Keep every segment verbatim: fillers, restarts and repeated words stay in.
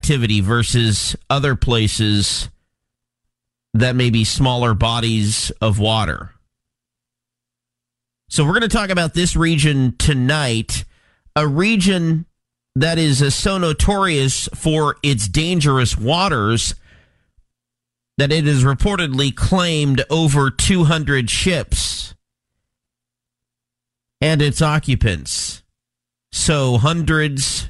activity versus other places that may be smaller bodies of water. So we're going to talk about this region tonight, a region that is uh, so notorious for its dangerous waters that it has reportedly claimed over two hundred ships and its occupants. So hundreds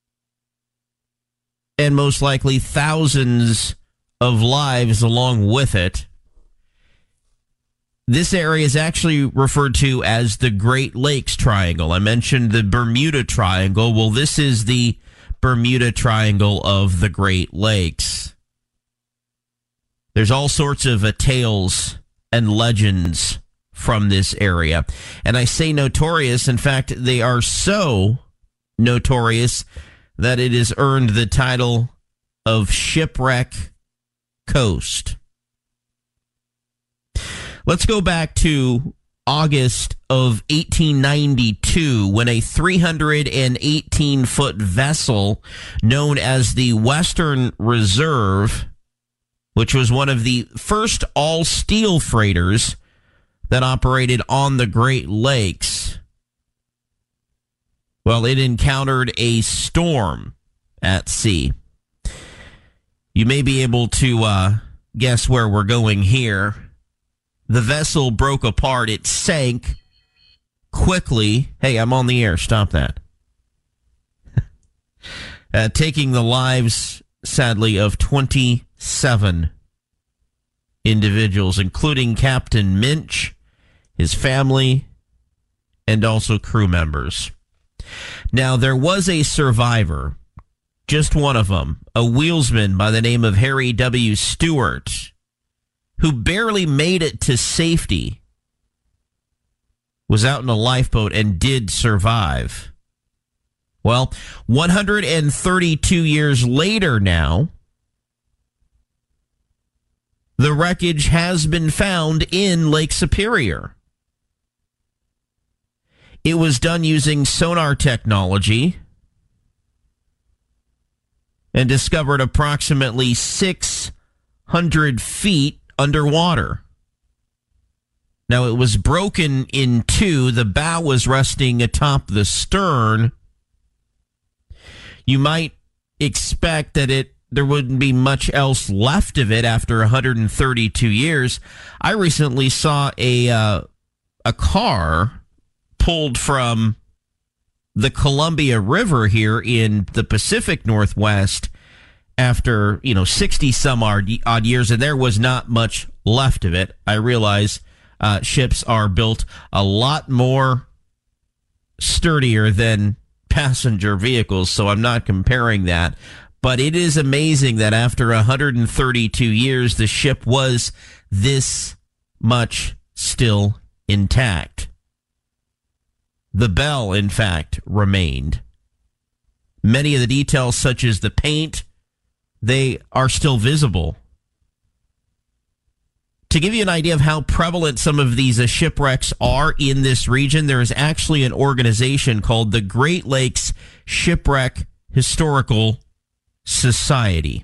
and most likely thousands of lives along with it. This area is actually referred to as the Great Lakes Triangle. I mentioned the Bermuda Triangle. Well, this is the Bermuda Triangle of the Great Lakes. There's all sorts of uh, tales and legends from this area. And I say notorious. In fact, they are so notorious that it has earned the title of Shipwreck Coast. Let's go back to August of eighteen ninety-two when a three hundred eighteen foot vessel known as the Western Reserve, which was one of the first all-steel freighters that operated on the Great Lakes, well, it encountered a storm at sea. You may be able to uh, guess where we're going here. The vessel broke apart. It sank quickly. Hey, I'm on the air. Stop that. uh, taking the lives, sadly, of twenty-seven individuals, including Captain Minch, his family, and also crew members. Now, there was a survivor, just one of them, a wheelsman by the name of Harry W. Stewart, who barely made it to safety, was out in a lifeboat and did survive. Well, one hundred thirty-two years later now, the wreckage has been found in Lake Superior. It was done using sonar technology and discovered approximately six hundred feet underwater. Now, it was broken in two. The bow was resting atop the stern. You might expect that it there wouldn't be much else left of it after one hundred thirty-two years. I recently saw a uh, a car pulled from the Columbia River here in the Pacific Northwest after, you know, sixty some odd, odd years, and there was not much left of it. I realize uh, ships are built a lot more sturdier than passenger vehicles, so I'm not comparing that. But it is amazing that after one hundred thirty-two years, the ship was this much still intact. The bell, in fact, remained. Many of the details, such as the paint, they are still visible. To give you an idea of how prevalent some of these uh, shipwrecks are in this region, there is actually an organization called the Great Lakes Shipwreck Historical Society.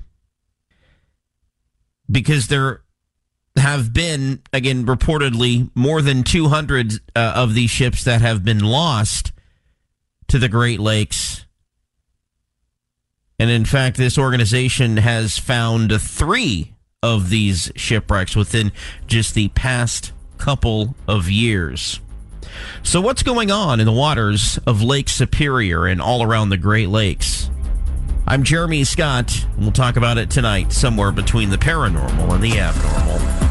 Because there have been, again, reportedly more than two hundred uh, of these ships that have been lost to the Great Lakes. And in fact, this organization has found three of these shipwrecks within just the past couple of years. So what's going on in the waters of Lake Superior and all around the Great Lakes? I'm Jeremy Scott, and we'll talk about it tonight somewhere between the paranormal and the abnormal.